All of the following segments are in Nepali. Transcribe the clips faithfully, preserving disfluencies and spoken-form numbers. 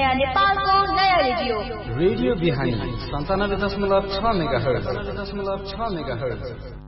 नयाँ नेपालको नयाँ रेडियो रेडियो बिहानी सन्तानब्बे दशमलव छ मेगाहर्ज दशमलव छ मेगाहर्ज।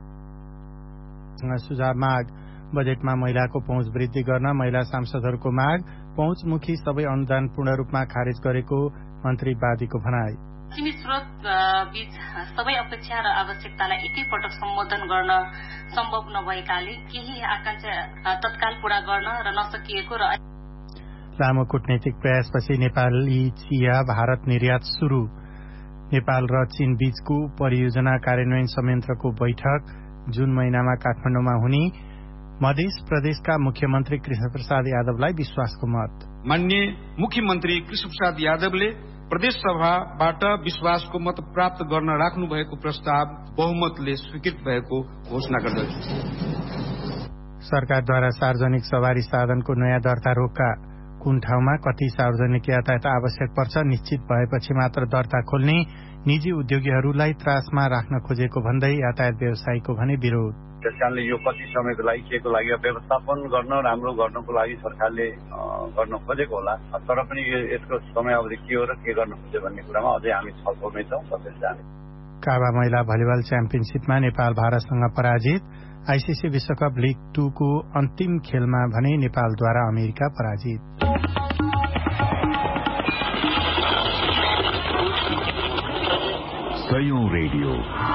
सुझाव माग बजेटमा महिलाको पहुँच वृद्धि गर्न महिला सांसदहरूको माग, पहुँचमुखी सबै अनुदान पूर्ण रूपमा खारेज गरेको मन्त्री बादीको भनाई। सीमित स्रोत बीच सबै अपेक्षा र आवश्यकतालाई एकैपटक सम्बोधन गर्न सम्भव नभएकाले केही आकांक्षा तत्काल पूरा गर्न र नसकिएको र लामो कूटनीतिक प्रयासपछि नेपाली चिया भारत निर्यात शुरू। नेपाल र चीन बीचको परियोजना कार्यान्वयन संयन्त्रको बैठक जुन महिनामा काठमाडौँमा हुने। मध्य प्रदेशका मुख्यमन्त्री कृष्ण प्रसाद यादवलाई विश्वासको मत। माननीय मुख्यमन्त्री कृष्ण प्रसाद यादवले प्रदेश सभाबाट विश्वासको मत प्राप्त गर्न राख्नु भएको प्रस्ताव बहुमतले स्वीकृत भएको घोषणा गर्दछु। सरकारद्वारा सार्वजनिक सवारी साधनको नयाँ दर्ता रोक्का। कुन ठाउँमा कति सार्वजनिक यातायात आवश्यक पर्छ निश्चित भएपछि मात्र दर्ता खोल्ने। निजी उद्योगीहरूलाई त्रासमा राख्न खोजेको भन्दै यातायात व्यवसायीको भने विरोध। त्यस कारणले यो कति समयको लागि केको लागि व्यवस्थापन गर्न राम्रो गर्नको लागि सरकारले गर्न खोजेको होला, तर पनि यसको समयावधि के हो र के गर्न खोज्यो भन्ने कुरामा अझै हामी छलफलमै छौँ। सबैले जाने काबा महिला भलिबल च्याम्पियनशीपमा नेपाल भारतसँग पराजित। आईसीसी विश्वकप लिग टू को अन्तिम खेलमा भने नेपालद्वारा अमेरिका पराजित। सयौं रेडियो,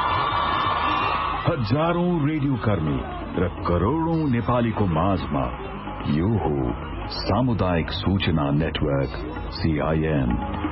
हजारौं रेडियो कर्मी र करोड़ौं नेपालीको माझमा यो हो सामुदायिक सूचना नेटवर्क सीआईएन।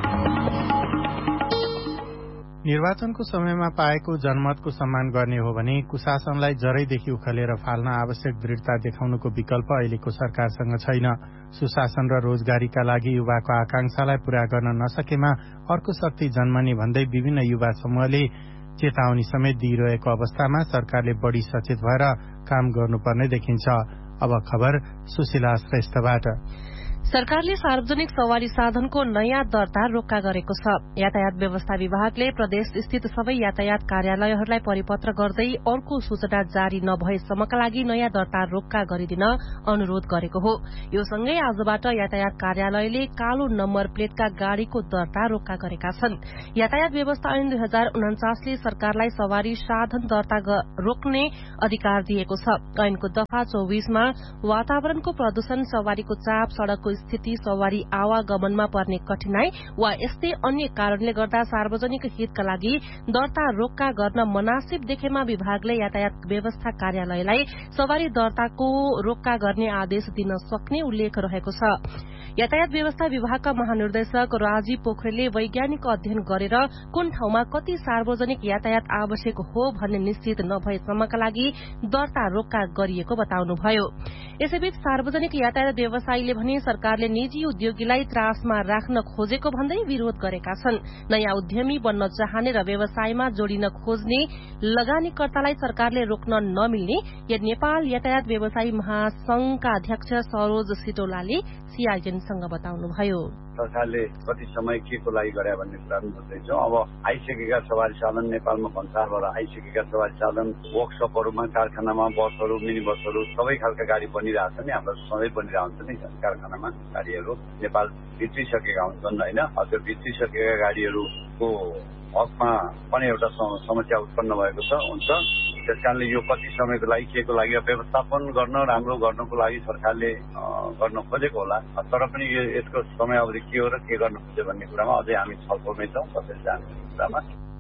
निर्वाचनको समयमा पाएको जनमतको सम्मान गर्ने हो भने कुशासनलाई जरैदेखि उखेलेर फाल्न आवश्यक दृढता देखाउनुको विकल्प अहिलेको सरकारसँग छैन। सुशासन र रोजगारीका लागि युवाको आकांक्षालाई पूरा गर्न नसकेमा अर्को शक्ति जन्मने भन्दै विभिन्न युवा समूहले चेतावनी समेत दिइरहेको अवस्थामा सरकारले बढ़ी सचेत भएर काम गर्नुपर्ने देखिन्छ। अब खबर सुशीला श्रेष्ठबाट। सरकारले सार्वजनिक सवारी साधनको नयाँ दर्ता रोक्का गरेको छ। यातायात व्यवस्था विभागले प्रदेश स्थित सबै यातायात कार्यालयहरूलाई परिपत्र गर्दै अर्को सूचना जारी नभएसम्मका लागि नयाँ दर्ता रोक्का गरिदिन अनुरोध गरेको हो। यो सँगै आजबाट यातायात कार्यालयले कालो नम्बर प्लेटका गाड़ीको दर्ता रोक्का गरेका छन्। यातायात व्यवस्था ऐन दुई हजार उनाचासले सरकारलाई सवारी साधन दर्ता रोक्ने अधिकार दिएको छ। ऐनको दफा चौबीसमा वातावरणको प्रदूषण, सवारीको चाप, सड़कको स्थिति, सवारी आवागमनमा पर्ने कठिनाई वा यस्तै अन्य कारणले गर्दा सार्वजनिक हितका लागि दर्ता रोक्का गर्न मनासिब देखेमा विभागले यातायात व्यवस्था कार्यालयलाई सवारी दर्ताको रोक्का गर्ने आदेश दिन सक्ने उल्लेख रहेको छ। यातायात व्यवस्था विभागका महानिर्देशक राजीव पोखरेलले वैज्ञानिक अध्ययन गरेर कुन ठाउँमा कति सार्वजनिक यातायात आवश्यक हो भन्ने निश्चित नभएसम्मका लागि दर्ता रोक्का गरिएको बताउनुभयो। यसैबीच सार्वजनिक यातायात व्यवसायीले भने सरकारले निजी उद्योगीलाई त्रासमा राख्न खोजेको भन्दै विरोध गरेका छन्। नयाँ उद्यमी बन्न चाहने र व्यवसायमा जोडिन खोज्ने लगानीकर्तालाई सरकारले रोक्न नमिल्ने या नेपाल यातायात व्यवसायी महासंघका अध्यक्ष सरोज सिटोलाले सीआईएनसँग बताउनुभयो। सरकारले कति समय के को लागि गरे भन्ने कुरा पनि बुझ्दैछौँ। अब आइसकेका सवारी साधन नेपालमा भन्सारबाट आइसकेका सवारी साधन वर्कसपहरूमा, कारखानामा, बसहरू, मिनी बसहरू सबै खालका गाडी बनिरहेको छ नि। हाम्रो सधैँ बनिरहेको हुन्छ नि कारखानामा गाडीहरू नेपाल भित्रिसकेका हुन्छन् होइन। त्यो भित्रिसकेका गाडीहरूको हकमा पनि एउटा समस्या उत्पन्न भएको छ हुन्छ। त्यस कारणले यो कति समयको लागि केको लागि व्यवस्थापन गर्न राम्रो गर्नको लागि सरकारले गर्न खोजेको होला, तर पनि यसको समयावधि के हो र के गर्न खोज्यो भन्ने कुरामा अझै हामी छलफलमै छौँ। सबैले जाने कुरामा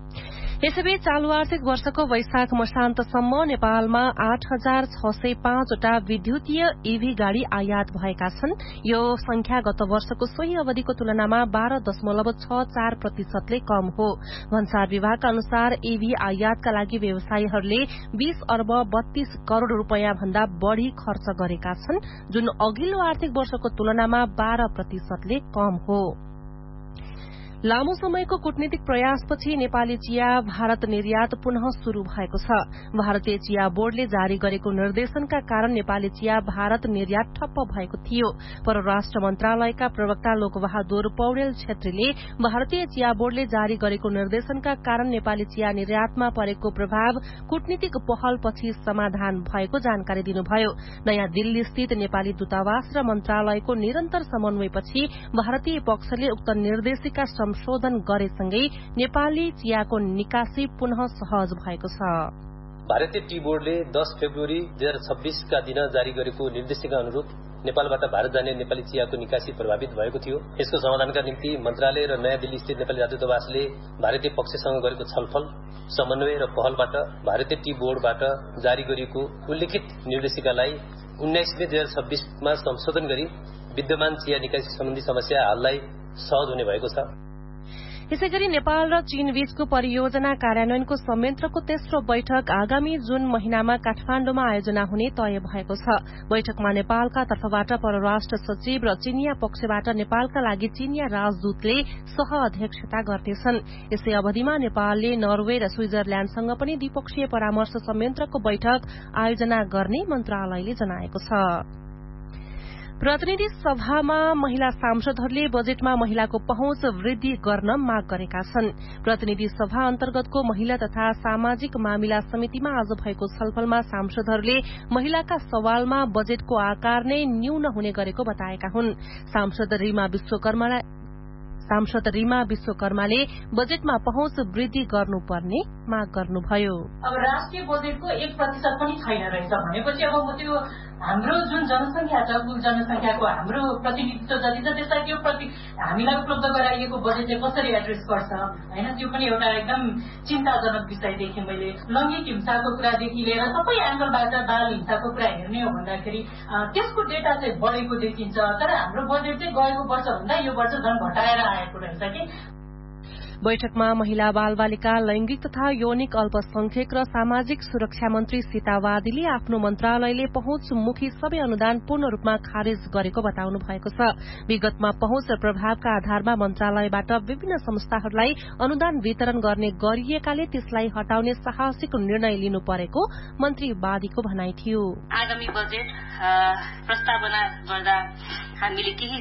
यसैबीच चालू आर्थिक वर्षको वैशाख मसान्तसम्म नेपालमा आठ हजार छ सय पाँचवटा विद्युतीय ईभी गाड़ी आयात भएका छन्। यो संख्या गत वर्षको सोही अवधिको तुलनामा बाह्र दशमलव छ चार प्रतिशतले कम हो। भन्सार विभागका अनुसार ईभी आयातका लागि व्यवसायीहरूले बीस अर्ब बत्तीस करोड़ रूपियाँ भन्दा बढ़ी खर्च गरेका छन्, जुन अघिल्लो आर्थिक वर्षको तुलनामा बाह्र प्रतिशतले कम हो। लामो समयको कूटनीतिक प्रयासपछि नेपाली चिया भारत निर्यात पुनः शुरू भएको छ। भारतीय चिया बोर्डले जारी गरेको निर्देशनका कारण नेपाली चिया भारत निर्यात ठप्प भएको थियो। परराष्ट्र मन्त्रालयका प्रवक्ता लोकबहादुर पौडेल छेत्रीले भारतीय चिया बोर्डले जारी गरेको निर्देशनका कारण नेपाली चिया निर्यातमा परेको प्रभाव कूटनीतिक पहलपछि समाधान भएको जानकारी दिनुभयो। नयाँ दिल्ली स्थित नेपाली दूतावास र मन्त्रालयको निरन्तर समन्वयपछि भारतीय पक्षले उक्त निर्देशिका संशोधन गरेसँगै नेपाली चियाको निकासी पुनः सहज भएको छ। भारतीय टी बोर्डले दस फेब्रुअरी दुई हजार छब्बीसका दिन जारी गरेको निर्देशिका अनुरूप नेपालबाट भारत जाने नेपाली चियाको निकासी प्रभावित भएको थियो। यसको समाधानका निम्ति मन्त्रालय र नयाँ दिल्ली स्थित नेपाली राजदूतावासले भारतीय पक्षसँग गरेको छलफल, समन्वय र पहलबाट भारतीय टी बोर्डबाट जारी गरिएको उल्लेखित निर्देशिकालाई उन्नाइस मे दुई हजार छब्बीसमा संशोधन गरी विद्यमान चिया निकासी सम्बन्धी समस्या हललाई सहज हुने भएको छ। यसैगरी नेपाल र चीन बीचको परियोजना कार्यान्वयनको संयन्त्रको तेस्रो बैठक आगामी जुन महिनामा काठमाण्डुमा आयोजना हुने तय भएको छ। बैठकमा नेपालका तर्फबाट परराष्ट्र सचिव र चीनिया पक्षबाट नेपालका लागि चीनिया राजदूतले सह अध्यक्षता गर्नेछन्। यसै अवधिमा नेपालले नर्वे र स्विजरल्याण्डसँग पनि द्विपक्षीय परामर्श संयन्त्रको बैठक आयोजना गर्ने मन्त्रालयले जनाएको छ। प्रतिनिधि सभामा महिला सांसदहरूले बजेटमा महिलाको पहुँच वृद्धि गर्न माग गरेका छन्। प्रतिनिधि सभा अन्तर्गतको महिला तथा सामाजिक मामिला समितिमा आज भएको छलफलमा सांसदहरूले महिलाका सवालमा बजेटको आकार नै न्यून हुने गरेको बताएका हुन्। सांसद रीमा विश्वकर्मा सांसद रीमा विश्वकर्माले बजेटमा पहुँच वृद्धि गर्नुपर्ने माग गर्नुभयो। अब राष्ट्रिय बजेटको एक प्रतिशत पनि छैन रहेछ भनेपछि अब त्यो हाम्रो जुन जनसंख्या छ, कुल जनसंख्याको हाम्रो प्रतिनिधित्व जति छ त्यसलाई त्यो प्रति हामीलाई उपलब्ध गराइएको बजेटले कसरी एड्रेस गर्छ हैन, त्यो पनि एउटा एकदम चिन्ताजनक विषय देखेँ मैले। लैङ्गिक हिंसाको कुरादेखि लिएर सबै एंगलबाट बाल हिंसाको कुरा हेर्ने हो भन्दाखेरि त्यसको डेटा चाहिँ बढेको देखिन्छ, तर हाम्रो बजेट चाहिँ गएको वर्ष भन्दा यो वर्ष झन् घटाएर आएको रहेछ कि। बैठकमा महिला बाल बालिका लैंगिक तथा यौनिक अल्पसंख्यक र सामाजिक सुरक्षा मन्त्री सीता वादीले आफ्नो मन्त्रालयले पहुँचमुखी सबै अनुदान पूर्ण रूपमा खारेज गरेको बताउनु भएको छ। विगतमा पहुँच र प्रभावका आधारमा मन्त्रालयबाट विभिन्न संस्थाहरूलाई अनुदान वितरण गर्ने गरिएकाले त्यसलाई हटाउने साहसिक निर्णय लिनु परेको मन्त्री वादीको भनाइ थियो। आगामी बजेट प्रस्तावना गर्दा हामीले केही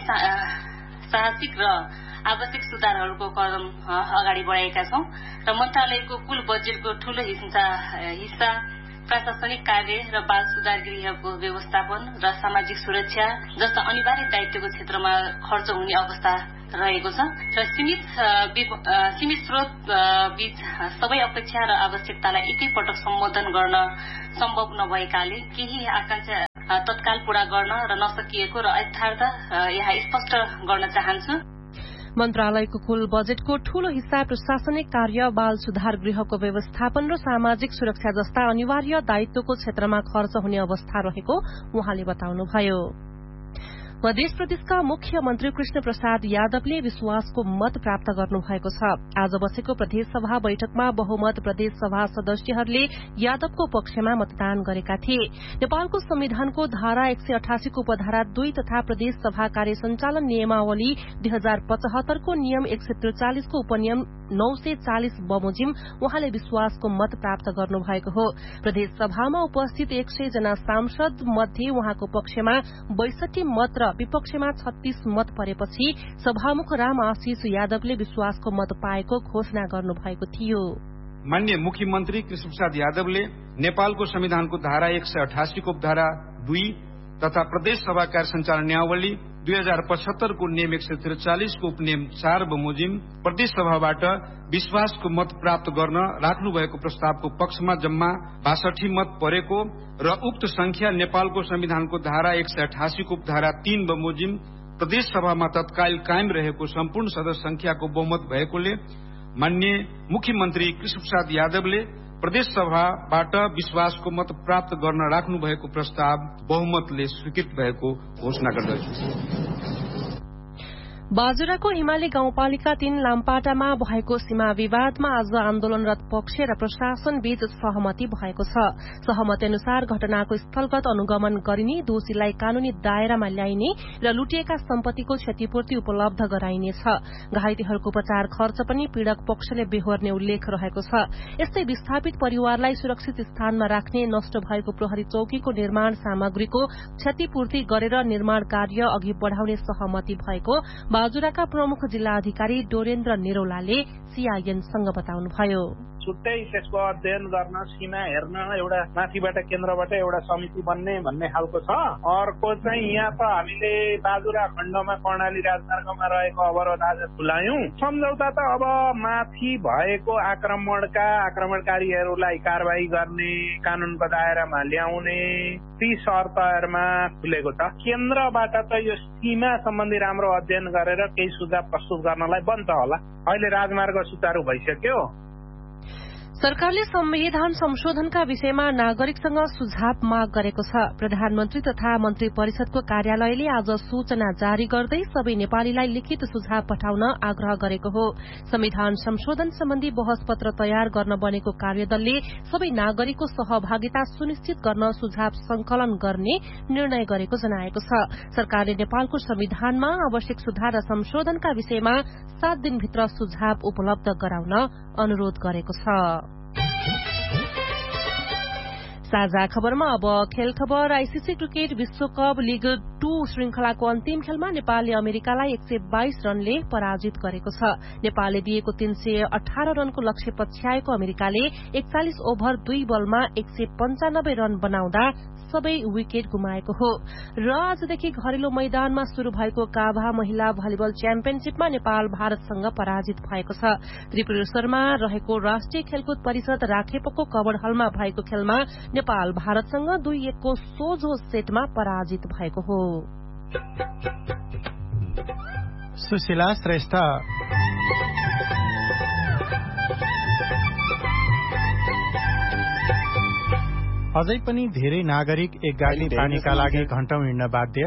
साहसिक र आवश्यक सुधारहरूको कदम अगाडि बढ़ाएका छौं र मन्त्रालयको कुल बजेटको ठूलो हिस्सा हिस्सा प्रशासनिक कार्य र बाल सुधार गृहको व्यवस्थापन र सामाजिक सुरक्षा जस्ता अनिवार्य दायित्वको क्षेत्रमा खर्च हुने अवस्था रहेको छ र सीमित सीमित स्रोत बीच सबै अपेक्षा र आवश्यकतालाई एकैपटक सम्बोधन गर्न सम्भव नभएकाले केही आकांक्षा तत्काल पूरा गर्न र नसकिएको र यथार्थ यहाँ स्पष्ट गर्न चाहन्छु। मन्त्रालयको कुल बजेटको ठूलो हिस्सा प्रशासनिक कार्य, बाल सुधार गृहको व्यवस्थापन र सामाजिक सुरक्षा जस्ता अनिवार्य दायित्वको क्षेत्रमा खर्च हुने अवस्था रहेको उहाँले बताउनुभयो। मध्य प्रदेशका मुख्यमन्त्री कृष्ण प्रसाद यादवले विश्वासको मत प्राप्त गर्नुभएको छ। आज बसेको प्रदेश सभा बैठकमा बहुमत प्रदेश सभा सदस्यहरूले यादवको पक्षमा मतदान गरेका थिए। नेपालको संविधानको धारा एक सय अठासीको उपधारा दुई तथा प्रदेश सभा कार्य संचालन नियमावली दुई हजार पचहत्तरको नियम एक सय त्रिचालिसको उपनियम नौ सय चालिस बमोजिम उहाँले विश्वासको मत प्राप्त गर्नुभएको हो। प्रदेश सभामा उपस्थित एक सय जना सांसद मध्ये उहाँको पक्षमा बैसठी मत र विपक्षमा छत्तीस मत परेपछि सभामुख राम आशिष यादवले विश्वासको मत पाएको घोषणा गर्नुभएको थियो। माननीय मुख्यमन्त्री कृष्ण प्रसाद यादवले नेपालको संविधानको धारा एक सय अठासीको उपधारा दुई तथा प्रदेश सभा कार्य संचालन नियमावली दुई हजार पचहत्तरको नियम एक सय त्रिचालिसको उपनियम चार बमोजिम प्रदेश सभाबाट विश्वासको मत प्राप्त गर्न राख्नुभएको प्रस्तावको पक्षमा जम्मा बासठी मत परेको र उक्त संख्या नेपालको संविधानको धारा एक सय अठासीको उपधारा तीन बमोजिम प्रदेश सभामा तत्काल कायम रहेको सम्पूर्ण सदस्य संख्याको बहुमत भएकोले माननीय मुख्यमन्त्री कृष्ण प्रसाद यादवले प्रदेश सभाबाट विश्वासको मत प्राप्त गर्न राख्नु भएको प्रस्ताव बहुमतले स्वीकृत भएको घोषणा गर्दछु। बाजुराको हिमाली गाउँपालिका तीन लामपाटामा भएको सीमा विवादमा आज आन्दोलनरत पक्ष र प्रशासन बीच सहमति भएको छ। सहमति अनुसार घटनाको स्थलगत अनुगमन गरिने, दोषीलाई कानूनी दायरामा ल्याइने र लुटिएका सम्पत्तिको क्षतिपूर्ति उपलब्ध गराइनेछ। घाइतेहरूको उपचार खर्च पनि पीड़क पक्षले बेहोर्ने उल्लेख रहेको छ। यस्तै विस्थापित परिवारलाई सुरक्षित स्थानमा राख्ने, नष्ट भएको प्रहरी चौकीको निर्माण सामग्रीको क्षतिपूर्ति गरेर निर्माण कार्य अघि बढ़ाउने सहमति भएको बाजुराका प्रमुख जिल्ला अधिकारी डोरेन्द्र निरौलाले सीआईएनसँग बताउनुभयो। छुट्टै त्यसको अध्ययन गर्न, सीमा हेर्न एउटा माथिबाट केन्द्रबाट एउटा समिति बन्ने भन्ने खालको छ। अर्को चाहिँ यहाँ त हामीले बाजुरा खण्डमा कर्णाली राजमार्गमा रहेको अवरोध आज खुलायौं। सम्झौता त अब माथि भएको आक्रमणका आक्रमणकारीहरूलाई कारवाही गर्ने, कानूनको दायरामा ल्याउने ती शर्तहरूमा खुलेको छ। केन्द्रबाट त यो सीमा सम्बन्धी राम्रो अध्ययन गरेर केही सुझाव प्रस्तुत गर्नलाई बन्छ होला। अहिले राजमार्ग सुचारू भइसक्यो। सरकारले संविधान संशोधनका विषयमा नागरिकसँग सुझाव माग गरेको छ। प्रधानमन्त्री तथा मन्त्री परिषदको कार्यालयले आज सूचना जारी गर्दै सबै नेपालीलाई लिखित सुझाव पठाउन आग्रह गरेको हो। संविधान संशोधन सम्बन्धी बहस पत्र तयार गर्न बनेको कार्यदलले सबै नागरिकको सहभागिता सुनिश्चित गर्न सुझाव संकलन गर्ने निर्णय गरेको जनाएको छ। सरकारले नेपालको संविधानमा आवश्यक सुधार र संशोधनका विषयमा सात दिनभित्र सुझाव उपलब्ध गराउन अनुरोध गरेको छ। साझा खबरमा अब खेल खबर। आईसीसी क्रिकेट विश्वकप लीग टू श्रृंखलाको अन्तिम खेलमा नेपालले अमेरिकालाई एक सय बाइस रनले पराजित गरेको छ। नेपालले दिएको तीन सय अठार रनको लक्ष्य पछ्याएको अमेरिकाले एकचालिस ओभर दुई बलमा एक सय पञ्चानब्बे रन बनाउँदा सबै विकेट गुमाएको हो। र आजदेखि घरेलु मैदानमा शुरू भएको काभा महिला भलिबल च्याम्पियनशीपमा नेपाल भारतसँग पराजित भएको छ। त्रिपुरेश्वरमा रहेको राष्ट्रिय खेलकुद परिषद राखेपको कवर हलमा भएको खेलमा नेपाल भारतसँग दुई एकको सोझो सेटमा पराजित भएको हो। सुशीला श्रेष्ठ। अझै पनि धेरै नागरिक एक गाडी पानीका लागि घण्टौं हिँड्न बाध्य।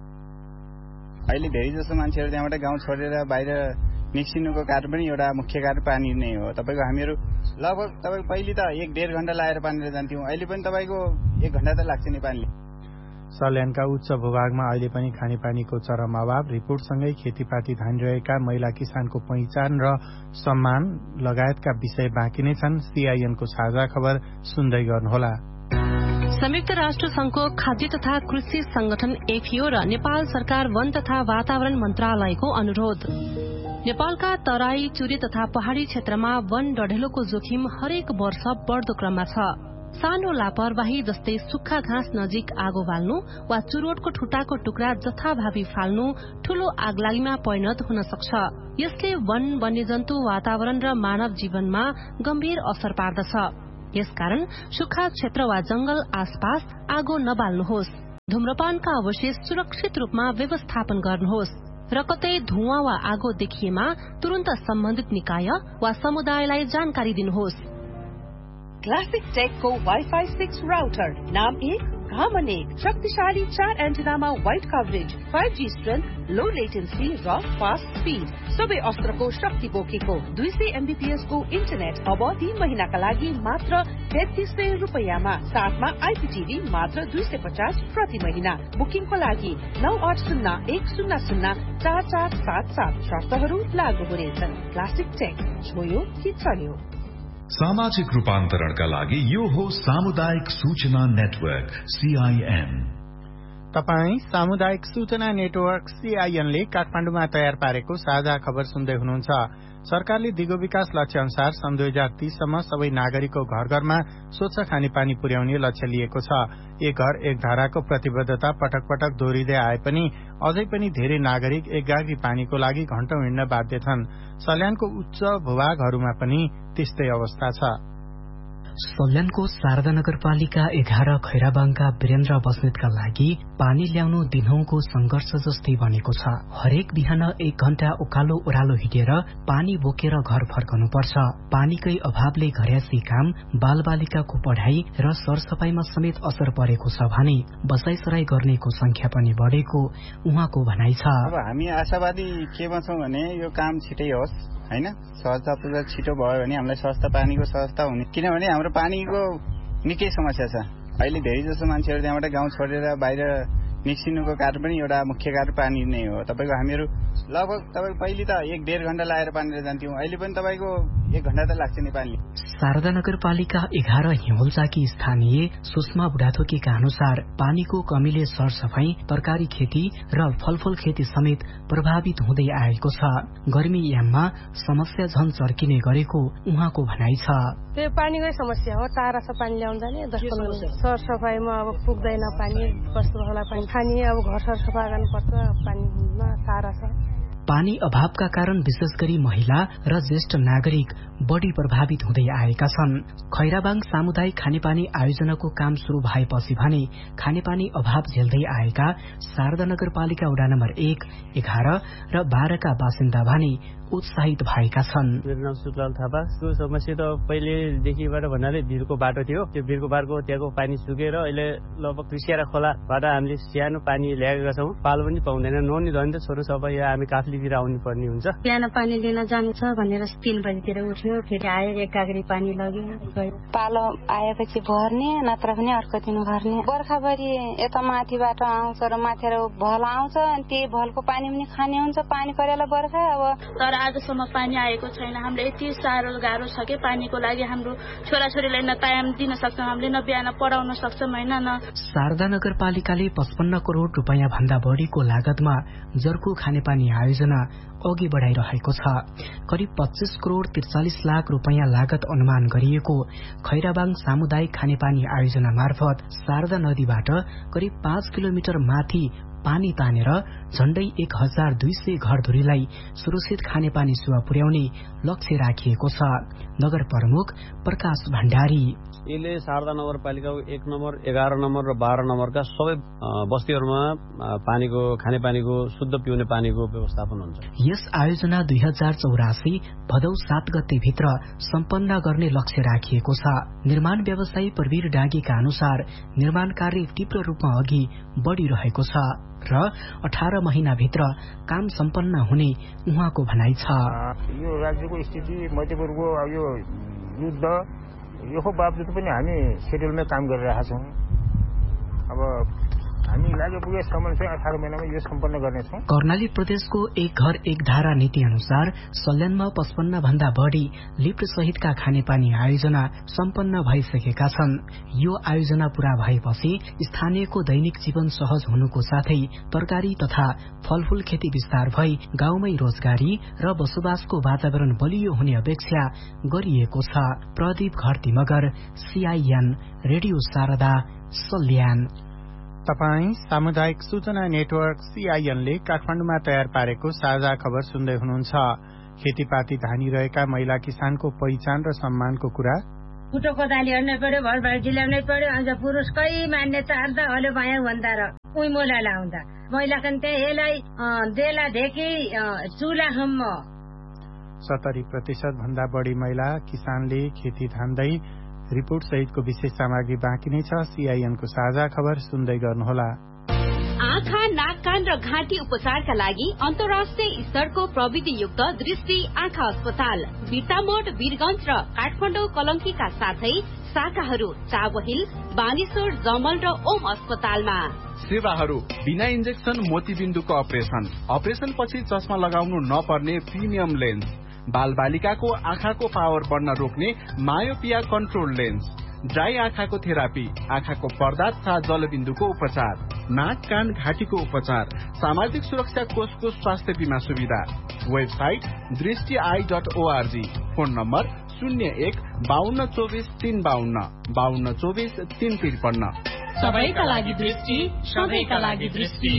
अहिले धेरै जसो मान्छेहरू त्यहाँबाट गाउँ छोडेर बाहिर निस्किनुको कारण पनि एउटा मुख्य कारण पानी नै हो। तपाईँको हामीहरू लगभग तपाईँको पहिले त एक डेढ घण्टा लगाएर पानीले जान्थ्यौँ, अहिले पनि तपाईँको एक घण्टा त लाग्छ नि पानीले। सल्यानका उच्च भूभागमा अहिले पनि खानेपानीको चरम अभाव। रिपोर्टसँगै खेतीपाती धानिरहेका महिला किसानको पहिचान र सम्मान लगायतका विषय बाँकी नै छन्। सीआईएनको साझा खबर सुन्दै गर्नुहोला। संयुक्त राष्ट्र संघको खाद्य तथा कृषि संगठन एफिओ र नेपाल सरकार वन तथा वातावरण मन्त्रालयको अनुरोध। नेपालका तराई, चुरे तथा पहाड़ी क्षेत्रमा वन डढेलोको जोखिम हरेक वर्ष बढ़दो क्रममा छ। सानो लापरवाही जस्तै सुक्खा घाँस नजिक आगो बाल्नु वा चुरोटको ठुटाको टुक्रा जथाभावी फाल्नु ठूलो आगलागीमा परिणत हुन सक्छ। यसले वन, वन्यजन्तु, वातावरण र मानव जीवनमा गम्भीर असर पार्दछ। यसकारण सुक्खा क्षेत्र वा जंगल आसपास आगो नबाल्नुहोस्। धूम्रपानका अवशेष सुरक्षित रूपमा व्यवस्थापन गर्नुहोस् र कतै धुवाँ वा आगो देखिएमा तुरन्त सम्बन्धित निकाय वा समुदायलाई जानकारी दिनुहोस्। क्लासिक टेकको वाइफाई सिक्स राउटर नाम एक काम अनेक, शक्तिशाली चार एन्टेनामा wide coverage, five G strength, लो लेटेन्सी र फास्ट स्पीड, सबै अस्त्रको शक्ति बोकेको दुई सय एमबीपीएस को इन्टरनेट अब तीन महिनाका लागि मात्र तेत्तीस सय रूपियाँमा, साथमा आइपीटीभी मात्र दुई सय पचास प्रति महिना। बुकिङको लागि नौ आठ शून्य एक शून्य शून्य चार चार सात सात। शर्तहरू लागू हुनेछन्। क्लासिक टेक, छोयो कि चल्यो। सामाजिक रूपान्तरणका लागि यो हो सामुदायिक सूचना नेटवर्क सीआईएन। तपाई सामुदायिक सूचना नेटवर्क सीआईएन ले काठमाडौँमा तयार पारेको साझा खबर सुन्दै हुनुहुन्छ। सरकारले दिगो विकास लक्ष्य अनुसार सन् दुई हजार तीससम्म सबै नागरिकको घर घरमा स्वच्छ खानेपानी पुर्याउने लक्ष्य लिएको छ। एक घर एक धाराको प्रतिबद्धता पटक पटक दोहोरिँदै आए पनि अझै पनि धेरै नागरिक एक गाग्री पानीको लागि घण्टौं हिँड्न बाध्य छन्। सल्यानको उच्च भूभागहरूमा पनि त्यस्तै अवस्था छ। सल्यानको शारदा नगरपालिका एघार खैराबाङका वीरेन्द्र बस्नेतका लागि पानी ल्याउनु दिनहुँको संघर्ष जस्तै बनेको छ। हरेक बिहान एक घण्टा उकालो ओह्रालो हिँडेर पानी बोकेर घर फर्कनु पर्छ। पानीकै अभावले घरयासी काम, बालबालिकाको पढ़ाई र सरसफाईमा समेत असर परेको छ भने बसाइसराई गर्नेको संख्या पनि बढेको उहाँको भनाइ छ। अब हामी आशावादी केमा छौं भने यो काम छिटै होस् हैन, सहजता पूर्वक छिटो भयो भने हामीलाई सस्ता पानीको सहजता हुने, किनभने हाम्रो पानीको निकै समस्या छ। अहिले धेरै जसो मान्छेहरू त्यहाँबाट गाउँ छोडेर बाहिर निस्किनुको कारण पनि एउटा मुख्य कारण पानी नै हो। तपाईको हामीहरू लगभग तपाईको पहिले त एक डेढ घण्टा लाएर पानी लिएर जान्थ्यौं, अहिले पनि तपाईको एक घण्टा त लाग्छ नि पानी। शारदा नगरपालिका एघार हिउँलचाकी स्थानीय सुषमा बुढाथोकीका अनुसार पानीको कमीले सरसफाई, तरकारी खेती र फलफूल खेती समेत प्रभावित हुँदै आएको छ। गर्मी याममा समस्या झन चर्किने गरेको उहाँको भनाइ छ। त्यो पानीकै समस्या हो, टाढा छ पानी ल्याउन जाने, सरसफाईमा अब पुग्दैन पानी, बस्नुलाई पानी खाने, अब घर सरसफा गर्नुपर्छ, पानीमा टाढा छ। पानी अभावका कारण विशेष गरी महिला र ज्येष्ठ नागरिक बढ़ी प्रभावित हुँदै आएका छन्। खैराबाङ सामुदायिक खानेपानी आयोजनाको काम शुरू भएपछि भने खानेपानी अभाव झेल्दै आएका शारदा नगरपालिका वडा नम्बर एक, एघार र बाह्रका बासिन्दा भने उत्साहित भएका छन्। मेरो नाम सुकलाल थापा। त्यो समस्या त पहिलेदेखिबाट भन्नाले भिरको बाटो थियो, त्यो भिरको बाटोको त्यहाँको पानी सुकेर अहिले लगभग त्रिसिया खोलाबाट हामीले सानो पानी ल्याएका छौँ। पालो पनि पाउँदैन, नोनी धनी त छोरो सबै हामी काफ्लीतिर आउनु पर्ने हुन्छ। बिहान पानी लिन जानु छ भनेर तीन बजीतिर उठ्यो, फेरि आयो एक गाग्री पानी लग्यो। पालो आएपछि भर्ने, नत्र पनि अर्को दिन भर्ने। बर्खाभरि यता माथिबाट आउँछ र माथि भल आउँछ, त्यही भलको पानी पनि खाने हुन्छ। पानी परेला बर्खा अब आजसम्म पानी आएको छैन। हामीले यति साह्रो गाह्रो छ कि पानीको लागि हाम्रो छोराछोरीलाई न तायाम दिन सक्छौँ, हामीले न बिहान पढाउन सक्छौँ होइन न। शारदा नगरपालिकाले पचपन्न करोड़ रूपियाँ भन्दा बढ़ीको लागतमा जर्को खानेपानी आयोजना अघि बढ़ाइरहेको छ। करिब पच्चीस करोड़ त्रिचालिस लाख रूपियाँ लागत अनुमान गरिएको खैराबाङ सामुदायिक खानेपानी आयोजना मार्फत शारदा नदीबाट करिब पाँच किलोमिटर माथि पानी तानेर झण्डै एक हजार दुई सय घरधुरीलाई सुरक्षित खानेपानी सेवा पुर्याउने लक्ष्य राखिएको छ। नगर प्रमुख प्रकाश भण्डारी यसले शारदा नगरपालिकाको एक नम्बर, एघार नम्बर र बाह्र नम्बरका सबै बस्तीहरूमा पानीको खानेपानीको शुद्ध पिउने पानीको व्यवस्थापन हुन्छ। यस आयोजना दुई हजार चौरासी भदौ सात गते भित्र सम्पन्न गर्ने लक्ष्य राखिएको छ। निर्माण व्यवसायी प्रवीर डाँगीका अनुसार निर्माण कार्य तीव्र रूपमा अघि बढ़िरहेको छ र अठारह महीना भित्र काम सम्पन्न हुने उहाँको भनाइ छ। यो राज्यको स्थिति मध्यपूर्वको यो युद्ध यो बावजुद पनि हामी शेड्युलमै काम गरिरहेका छौँ। अब हामी लागेपुगे समस्या अठारह महिनामा यो सम्पन्न गर्नेछौँ। कर्णाली प्रदेशको एक घर एक धारा नीति अनुसार सल्यानमा पचपन्न भन्दा बढ़ी लिफ्ट सहितका खानेपानी आयोजना सम्पन्न भइसकेका छन्। यो आयोजना पूरा भएपछि स्थानीयको दैनिक जीवन सहज हुनुको साथै तरकारी तथा फलफूल खेती विस्तार भई गाउँमै रोजगारी र बसोबासको वातावरण बलियो हुने अपेक्षा गरिएको छ। Pradeep Gharti Magar, CIN radio Sharada, Salyan. तपाई सामुदायिक सूचना नेटवर्क सीआईएनले काठमाडौँमा तयार पारेको साझा खबर सुन्दै हुनुहुन्छ। खेतीपाती धानिरहेका महिला किसानको पहिचान र सम्मानको कुरा। कुटो कोदाली हेर्नै पर्यो, भरभाडी ल्याउनै पर्यो, अझ पुरुषकै मान्यता अर्दा हलो माया भन्दा र उही मोला लाउँदा महिला कन्ते यसलाई देलादेखि चुलासम्म सत्तरी प्रतिशत भन्दा बढ़ी महिला किसानले खेती धान्दै। रिपोर्ट सहितको विशेष सामग्री बाँकी नै छ। सीआईएनको साझा खबर सुन्दै गर्नुहोला। आँखा, नाक, कान र घाँटी उपचारका लागि अन्तर्राष्ट्रिय स्तरको प्रविधियुक्त दृष्टि आँखा अस्पताल बिर्तामोड, वीरगंज र काठमाडौँ कलंकीका साथै शाखाहरू चाबहिल, बानेश्वर, जमल र ओम अस्पतालमा। सेवाहरू बिना इन्जेक्सन मोतीबिन्दुको अपरेसन, अपरेसन पछि चस्मा लगाउनु नपर्ने प्रिमियम लेन्स, बाल बालिकाको आँखाको पावर बढ्न रोक्ने मायोपिया कन्ट्रोल लेन्स, ड्राई आँखाको थेरापी, आँखाको पर्दा तथा जलबिन्दुको उपचार, नाक, कान, घाँटीको उपचार, सामाजिक सुरक्षा कोषको स्वास्थ्य बीमा सुविधा। वेबसाइट दृष्टि I dot ORG. Phone number शून्य एक बाहन्न चौबिस तीन बाहन्न बाहन्न चौबिस तीन त्रिपन्न। सबैका लागि दृष्टि, सबैका लागि दृष्टि।